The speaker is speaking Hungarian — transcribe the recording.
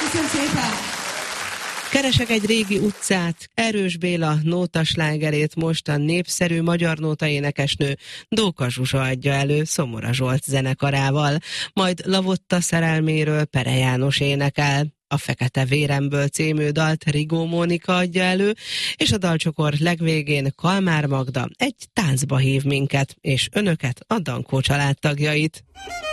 Köszönöm szépen! Keresek egy régi utcát. Erős Béla nótaslágerét most a népszerű magyar nótaénekesnő Dóka Zsuzsa adja elő Szomora Zsolt zenekarával, majd Lavotta szerelméről Pere János énekel. A Fekete Véremből című dalt Rigó Mónika adja elő, és a dalcsokor legvégén Kalmár Magda egy táncba hív minket, és önöket, a Dankó család tagjait.